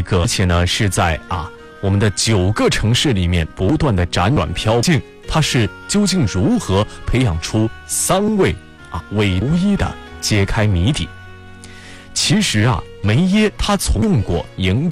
一个，而且呢是在我们的9个城市里面不断的辗转飘进，它是究竟如何培养出3位伪无一的揭开谜底？其实梅耶他从用过迎